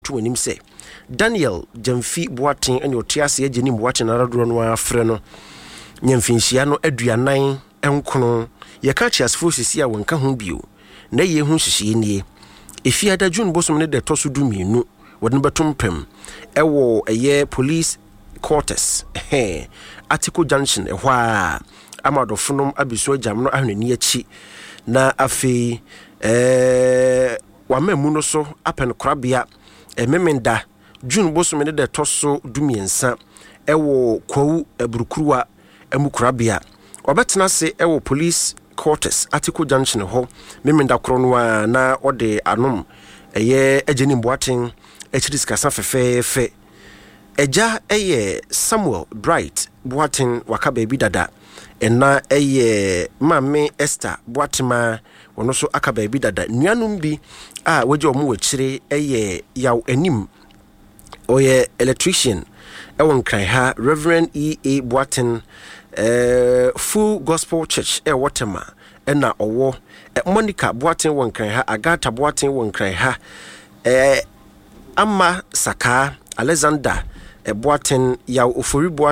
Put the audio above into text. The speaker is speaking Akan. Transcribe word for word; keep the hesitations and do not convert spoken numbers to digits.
to him say Daniel Jamfi Boating and your Tiasi Jenny watching another one freno Nyamfinsiano Adrianine Encono ye catch as forces here when Kahun Bio na ye hun shishi nie if you had a June bosom ne de tosu du mi no wouldn't batum pem ewo a year police quarters eh Article Junction e hwa amado funum abiso jam no ahwene achi na afi eh wamemu no so apen krabia e memenda June bosom ne de tosu du miensa ewo kwawu eburukruwa emukrabia obetena se ewo police quarters Article Junction ho memenda kronwa na ode anom eye Ejeni Boating echiris kasa fefefe eja eye Samuel Bright Boating waka baby dada ena eye Mame Esther Boatima wono so aka baby dada nuanum bi a waje omu wachire eye yaw anim oye electrician ewon kan ha Reverend E A Boating Uh, Full Gospel Church e Watema ena owo Monica Boating won kan ha Agatha Boating won kan ha eh Amma Saka Alexander e Boating ya ofori